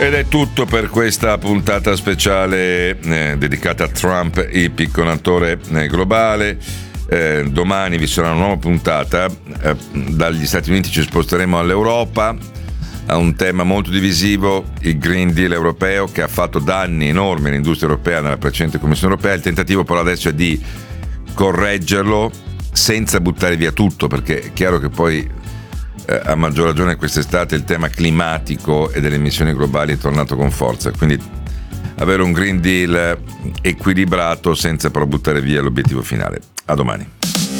Ed è tutto per questa puntata speciale dedicata a Trump, il picconatore globale. Domani vi sarà una nuova puntata. Dagli Stati Uniti ci sposteremo all'Europa, a un tema molto divisivo, il Green Deal europeo, che ha fatto danni enormi all'industria europea nella precedente Commissione europea. Il tentativo però adesso è di correggerlo senza buttare via tutto, perché è chiaro che poi a maggior ragione quest'estate il tema climatico e delle emissioni globali è tornato con forza, quindi avere un Green Deal equilibrato senza però buttare via l'obiettivo finale. A domani.